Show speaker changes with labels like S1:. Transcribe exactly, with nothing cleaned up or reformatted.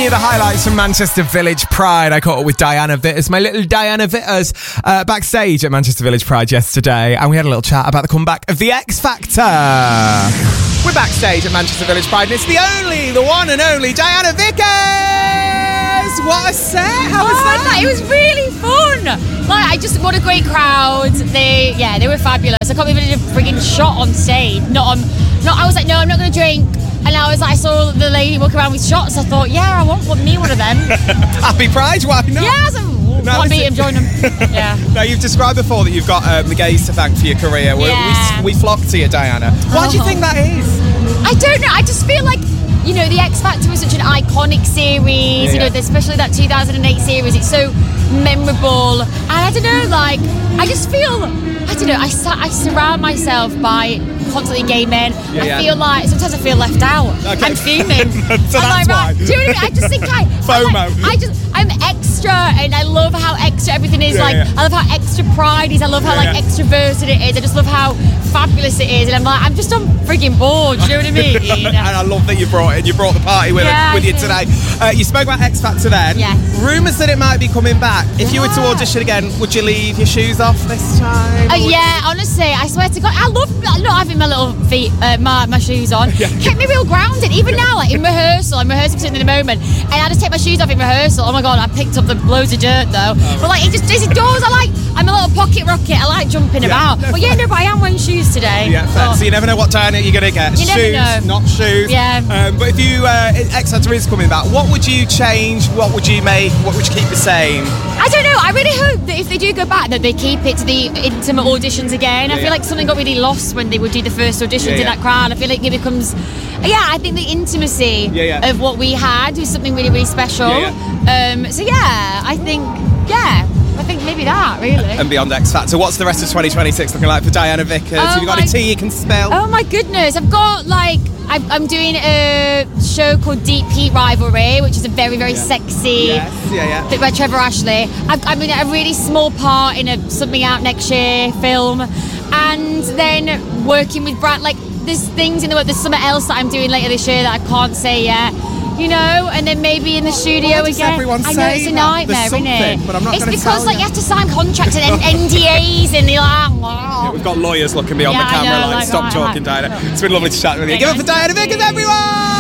S1: you the highlights from Manchester Village Pride. I caught up with Diana Vitters, my little Diana Vitters, uh, backstage at Manchester Village Pride yesterday, and we had a little chat about the comeback of the X Factor. We're backstage at Manchester Village Pride, and it's the only, the one and only Diana Vickers. What a set! How was
S2: oh,
S1: that?
S2: It was really fun. Like, I just what a great crowd. They, yeah, they were fabulous. I can't believe I did a frigging shot on stage. Not on, not. I was like, no, I'm not going to drink. And I was like, I saw the lady walk around with shots. I thought, yeah, I want me one of them.
S1: Happy Pride, why not?
S2: Yeah, I was like,
S1: no,
S2: want to meet him, join him. Yeah.
S1: Now, you've described before that you've got um, the gays to thank for your career. We,
S2: Yeah.
S1: we, we flocked to you, Diana. Why
S2: Oh.
S1: do you think that is?
S2: I don't know. I just feel like, you know, the X Factor was such an iconic series.
S1: Yeah.
S2: You know, especially that two thousand eight series. It's so memorable, and I don't know. Like, I just feel, I don't know. I I surround myself by constantly gay men.
S1: Yeah,
S2: I
S1: yeah.
S2: feel like sometimes I feel left out.
S1: Okay.
S2: I'm fuming.
S1: So
S2: I'm
S1: that's
S2: like,
S1: why.
S2: right, do you know what I mean? I just think I
S1: FOMO.
S2: I'm like, I just I'm extra, and I love how extra everything is.
S1: Yeah,
S2: like,
S1: yeah.
S2: I love how extra Pride is. I love how
S1: Yeah,
S2: like
S1: yeah.
S2: extroverted it is. I just love how fabulous it is, and I'm like, I'm just on frigging board. Do you know what I mean?
S1: And I love that you brought it. You brought the party with,
S2: Yeah,
S1: it, with
S2: I
S1: you
S2: did.
S1: today. Uh, you spoke about X Factor then.
S2: Yes.
S1: Rumours that it might be coming back. If you were to
S2: Yeah.
S1: audition again, would you leave your shoes off this time?
S2: Uh,
S1: Would-
S2: yeah, honestly, I swear to God, I love not having my little feet, uh, my, my shoes on.
S1: Yeah.
S2: Kept me real grounded. Even now, like in rehearsal, I'm rehearsing something in a moment, and I just take my shoes off in rehearsal. Oh my God, I picked up the loads of dirt though.
S1: Oh,
S2: but like, it just it does. I like. I'm a little pocket rocket. I like jumping
S1: Yeah.
S2: about.
S1: No,
S2: But yeah, no, but I am wearing shoes today.
S1: Yeah, fair.
S2: Oh.
S1: So you never know what Diana you're going to get.
S2: You never
S1: shoes,
S2: know.
S1: not shoes.
S2: Yeah.
S1: Um, but if you, uh, X Factor is coming back, what would you change? What would you make? What would you keep the same?
S2: I don't know. I really hope that if they do go back, that they keep it to the intimate auditions again. I
S1: Yeah,
S2: feel
S1: yeah.
S2: like something got really lost when they would do the first auditions
S1: Yeah,
S2: in
S1: yeah.
S2: that crowd. I feel like it becomes, yeah. I think the intimacy
S1: Yeah, yeah.
S2: of what we had was something really, really special.
S1: Yeah,
S2: Um, so yeah, I think, yeah, I think maybe that really.
S1: And beyond X Factor, what's the rest of twenty twenty-six looking like for Diana Vickers?
S2: Oh
S1: Have you got
S2: my-
S1: a tea you can spill?
S2: Oh my goodness, I've got like, I'm I'm doing a show called Deep Heat Rivalry, which is a very, very
S1: Yeah.
S2: sexy,
S1: Yes, yeah, yeah.
S2: bit by Trevor Ashley. I've, I'm in a really small part in a something out next year film, and then working with Brad. Like, there's things in the work. There's something else that I'm doing later this year that I can't say yet. You know, and then maybe in the studio
S1: Why does
S2: again.
S1: everyone
S2: I know
S1: say
S2: it's a
S1: that?
S2: nightmare,
S1: There's
S2: isn't it?
S1: something, but I'm not
S2: It's
S1: gonna
S2: because
S1: tell
S2: like
S1: you.
S2: you have to sign contracts and N D As, and you're like, wow.
S1: Yeah, we've got lawyers looking beyond
S2: Yeah,
S1: the
S2: I
S1: camera
S2: know,
S1: like,
S2: like,
S1: stop
S2: right,
S1: talking,
S2: right.
S1: Diana. It's been lovely to chat with you.
S2: Yeah,
S1: Give it
S2: nice
S1: for Diana
S2: to meet
S1: Vickers,
S2: you.
S1: everyone!